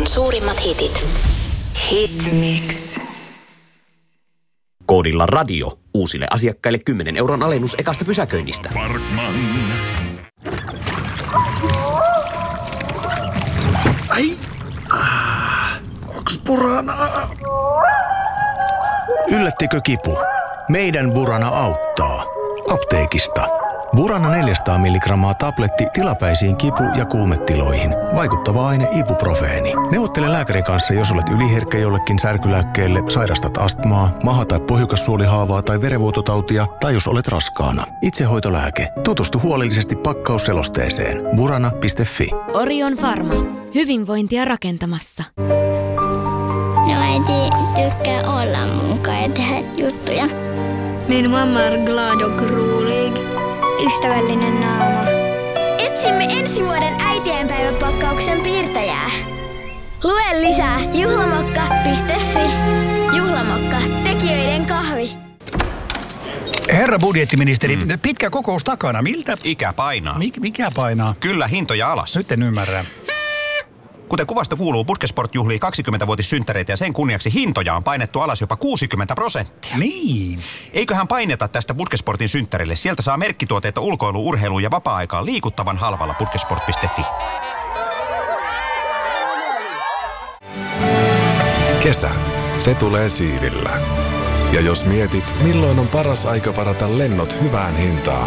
suurimmat hitit. Hitmix. Koodilla radio. Uusille asiakkaille 10 € alennus ekasta pysäköinnistä. Parkman. Ai! Onks Buranaa? Yllättikö kipu? Meidän Burana auttaa. Apteekista. Burana 400 mg tabletti tilapäisiin kipu- ja kuumetiloihin. Vaikuttava aine ibuprofeeni. Neuvottele lääkärin kanssa, jos olet yliherkkä jollekin särkylääkkeelle, sairastat astmaa, maha- tai pohjukassuolihaavaa tai verenvuototautia, tai jos olet raskaana. Itsehoitolääke. Tutustu huolellisesti pakkausselosteeseen. Burana.fi. Orion Pharma. Hyvinvointia rakentamassa. No äiti tykkää olla mukaan ja tehdä juttuja. Min mamma är glad och rolig. Ystävällinen naama. Etsimme ensi vuoden äitienpäiväpakkauksen piirtäjää. Lue lisää juhlamokka.fi. Juhlamokka, tekijöiden kahvi. Herra budjettiministeri, pitkä kokous takana. Miltä? Ikä painaa. Mikä painaa? Kyllä, hintoja alas. Nyt en ymmärrä. Kuten kuvasta kuuluu, Puskesport juhlii 20-vuotissynttäreitä ja sen kunniaksi hintoja on painettu alas jopa 60%. Niin. Eiköhän paineta tästä Puskesportin synttärille. Sieltä saa merkkituotteita ulkoiluun, urheiluun ja vapaa-aikaan liikuttavan halvalla puskesport.fi. Kesä. Se tulee siivillä. Ja jos mietit, milloin on paras aika varata lennot hyvään hintaan,